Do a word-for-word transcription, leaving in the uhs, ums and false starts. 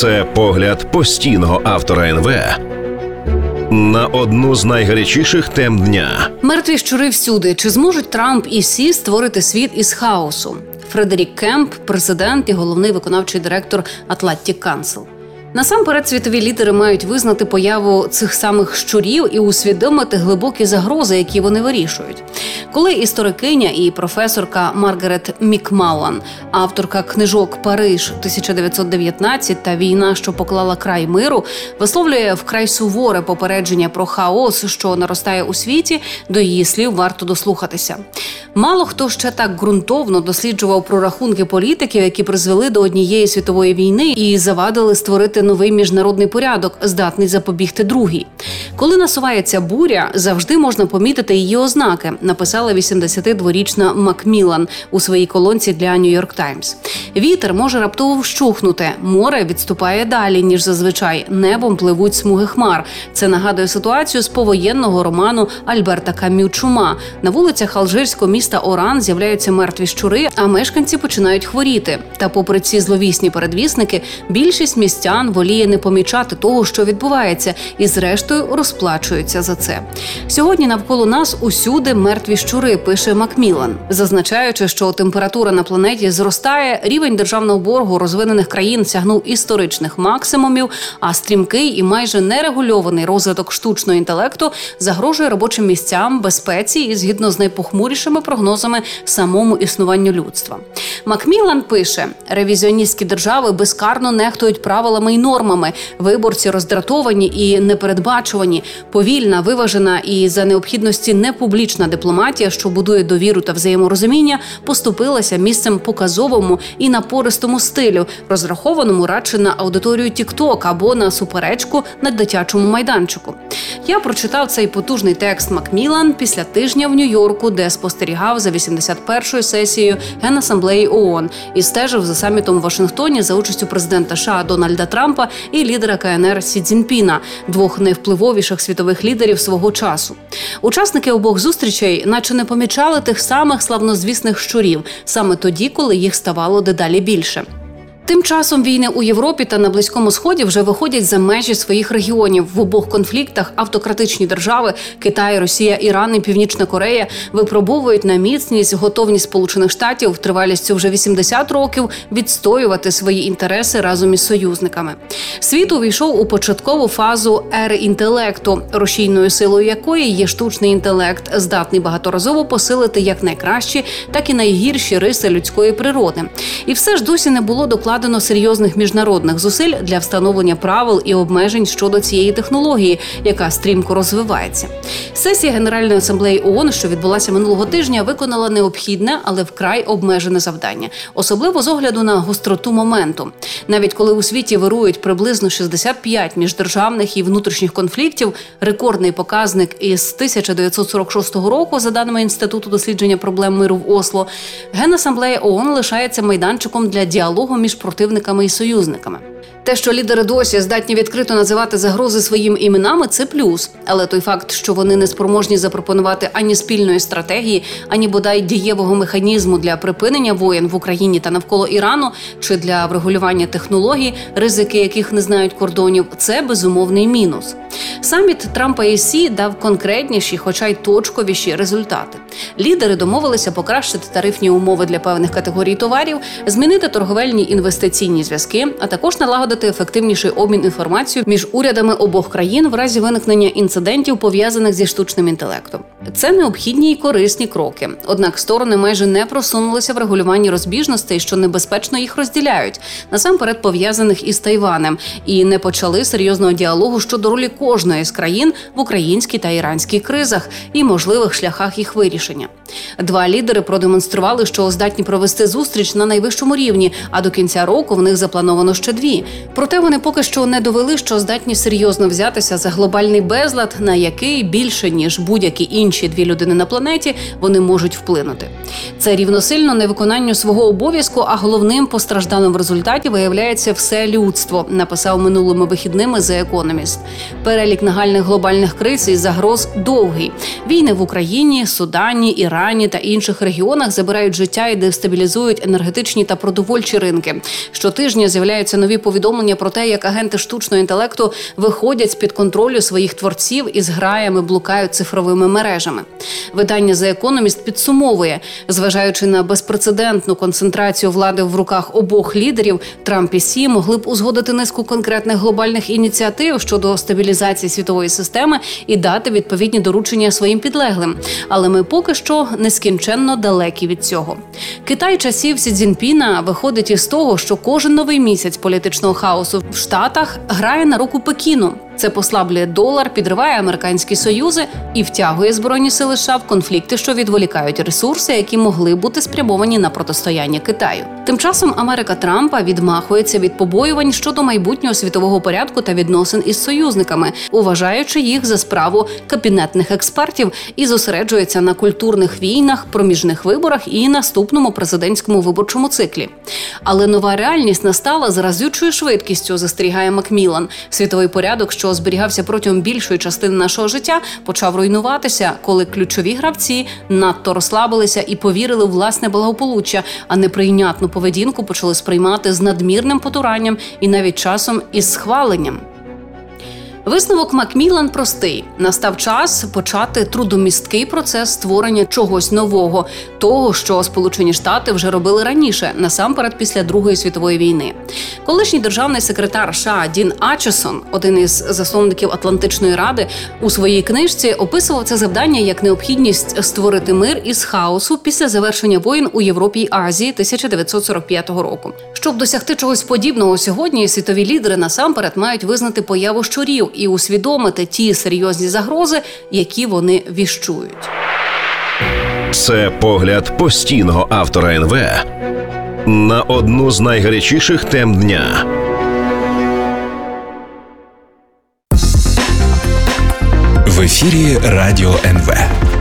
Це погляд постійного автора ен ве на одну з найгарячіших тем дня. Мертві щури всюди. Чи зможуть Трамп і Сі створити світ із хаосу? Фредерік Кемп, президент і головний виконавчий директор Atlantic Council. Насамперед, світові лідери мають визнати появу цих самих щурів і усвідомити глибокі загрози, які вони вирішують. Коли історикиня і професорка Маргарет Мікмаллан, авторка книжок «Париж тисяча дев'ятсот дев'ятнадцять» та «Війна, що поклала край миру», висловлює вкрай суворе попередження про хаос, що наростає у світі, до її слів варто дослухатися. Мало хто ще так ґрунтовно досліджував прорахунки політиків, які призвели до однієї світової війни і завадили створити новий міжнародний порядок, здатний запобігти другій. Коли насувається буря, завжди можна помітити її ознаки, написала вісімдесятидворічна Макміллан у своїй колонці для Нью-Йорк Таймс. Вітер може раптово вщухнути, море відступає далі, ніж зазвичай, небом пливуть смуги хмар. Це нагадує ситуацію з повоєнного роману Альберта Камю «Чума». На вулицях алжирського міста Оран з'являються мертві щури, а мешканці починають хворіти. Та попри ці зловісні передвісники, більшість містян воліє не помічати того, що відбувається, і зрештою розплачуються за це. Сьогодні навколо нас усюди мертві щури, пише Макміллан, зазначаючи, що температура на планеті зростає, рівень державного боргу розвинених країн сягнув історичних максимумів, а стрімкий і майже нерегульований розвиток штучного інтелекту загрожує робочим місцям, безпеці і, згідно з найпохмурішими прогнозами, самому існуванню людства. Макміллан пише, ревізіоністські держави безкарно нехтують правилами і нормами, виборці роздратовані і непередбачувані, повільна, виважена і за необхідності непублічна дипломатія, що будує довіру та взаєморозуміння, поступилася місцем показовому і напористому стилю, розрахованому радше на аудиторію TikTok або на суперечку на дитячому майданчику. Я прочитав цей потужний текст Макміллан після тижня в Нью-Йорку, де спостерігав за вісімдесят першою сесією Генасамблеї ООН і стежив за самітом в Вашингтоні за участю президента США Дональда Трампа і лідера ка ен ер Сі Цзіньпіна, двох найвпливовіших світових лідерів свого часу. Учасники обох зустрічей наче не помічали тих самих славнозвісних щурів, саме тоді, коли їх ставало дедалі більше. Тим часом війни у Європі та на Близькому Сході вже виходять за межі своїх регіонів. В обох конфліктах автократичні держави – Китай, Росія, Іран і Північна Корея – випробовують на міцність готовність Сполучених Штатів тривалістю вже вісімдесят років відстоювати свої інтереси разом із союзниками. Світ увійшов у початкову фазу ери інтелекту, рушійною силою якої є штучний інтелект, здатний багаторазово посилити як найкращі, так і найгірші риси людської природи. І все ж досі не було докладено Вкладено серйозних міжнародних зусиль для встановлення правил і обмежень щодо цієї технології, яка стрімко розвивається. Сесія Генеральної асамблеї ООН, що відбулася минулого тижня, виконала необхідне, але вкрай обмежене завдання, особливо з огляду на гостроту моменту. Навіть коли у світі вирують приблизно шістдесят п'ять міждержавних і внутрішніх конфліктів, рекордний показник із тисяча дев'ятсот сорок шостого року, за даними Інституту дослідження проблем миру в Осло, Генасамблея ООН лишається майданчиком для діалогу між противниками і союзниками. Те, що лідери досі здатні відкрито називати загрози своїми іменами – це плюс. Але той факт, що вони не спроможні запропонувати ані спільної стратегії, ані бодай дієвого механізму для припинення воєн в Україні та навколо Ірану, чи для врегулювання технологій, ризики яких не знають кордонів – це безумовний мінус. Саміт Трампа і Сі дав конкретніші, хоча й точковіші результати. Лідери домовилися покращити тарифні умови для певних категорій товарів, змінити торговельні інвестиційні зв'язки, а також налагодити ефективніший обмін інформацією між урядами обох країн в разі виникнення інцидентів, пов'язаних зі штучним інтелектом. Це необхідні і корисні кроки. Однак сторони майже не просунулися в регулюванні розбіжностей, що небезпечно їх розділяють, насамперед пов'язаних із Тайванем, і не почали серйозного діалогу щодо ролі кожної з країн в українській та іранській кризах і можливих шляхах їх вирішення. Два лідери продемонстрували, що здатні провести зустріч на найвищому рівні, а до кінця року в них заплановано ще дві. Проте вони поки що не довели, що здатні серйозно взятися за глобальний безлад, на який більше, ніж будь-які інші інші дві людини на планеті, вони можуть вплинути. Це рівносильно невиконанню свого обов'язку, а головним постраждалим в результаті виявляється все людство, написав минулими вихідними The Economist. Перелік нагальних глобальних криз і загроз довгий. Війни в Україні, Судані, Ірані та інших регіонах забирають життя і дестабілізують енергетичні та продовольчі ринки. Щотижня з'являються нові повідомлення про те, як агенти штучного інтелекту виходять з-під контролю своїх творців і з граями блукають цифровими мережами. Видання The Economist підсумовує, зважаючи на безпрецедентну концентрацію влади в руках обох лідерів, Трамп і Сі могли б узгодити низку конкретних глобальних ініціатив щодо стабілізації світової системи і дати відповідні доручення своїм підлеглим. Але ми поки що нескінченно далекі від цього. Китай часів Сі Цзіньпіна виходить із того, що кожен новий місяць політичного хаосу в Штатах грає на руку Пекіну. Це послаблює долар, підриває американські союзи і втягує Збройні сили США в конфлікти, що відволікають ресурси, які могли бути спрямовані на протистояння Китаю. Тим часом Америка Трампа відмахується від побоювань щодо майбутнього світового порядку та відносин із союзниками, уважаючи їх за справу кабінетних експертів, і зосереджується на культурних війнах, проміжних виборах і наступному президентському виборчому циклі. Але нова реальність настала з разючою швидкістю, застерігає Макміллан. Світовий порядок, що зберігався протягом більшої частини нашого життя, почав руйнуватися, коли ключові гравці надто розслабилися і повірили у власне благополуччя, а неприйнятну поведінку почали сприймати з надмірним потуранням і навіть часом із схваленням. Висновок Макміллан простий. Настав час почати трудомісткий процес створення чогось нового, того, що Сполучені Штати вже робили раніше, насамперед після Другої світової війни. Колишній державний секретар США Дін Ачесон, один із засновників Атлантичної ради, у своїй книжці описував це завдання як необхідність створити мир із хаосу після завершення воєн у Європі й Азії тисяча дев'ятсот сорок п'ятого року. Щоб досягти чогось подібного сьогодні, світові лідери насамперед мають визнати появу щурів і усвідомити ті серйозні загрози, які вони віщують. Це погляд постійного автора ен ве на одну з найгарячіших тем дня. В ефірі Радіо ен ве.